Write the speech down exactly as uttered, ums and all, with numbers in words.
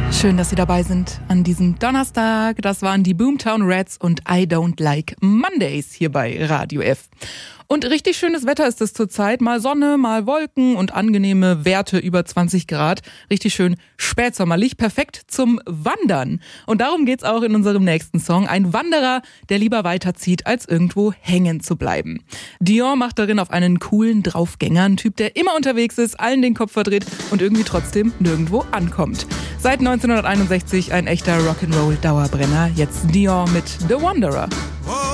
Schön, dass Sie dabei sind an diesem Donnerstag. Das waren die Boomtown Rats und I Don't Like Mondays hier bei Radio F. Und richtig schönes Wetter ist es zurzeit. Mal Sonne, mal Wolken und angenehme Werte über zwanzig Grad. Richtig schön spätsommerlich. Perfekt zum Wandern. Und darum geht's auch in unserem nächsten Song. Ein Wanderer, der lieber weiterzieht, als irgendwo hängen zu bleiben. Dion macht darin auf einen coolen Draufgänger. Ein Typ, der immer unterwegs ist, allen den Kopf verdreht und irgendwie trotzdem nirgendwo ankommt. Seit neunzehnhunderteinundsechzig ein echter Rock'n'Roll-Dauerbrenner. Jetzt Dion mit The Wanderer.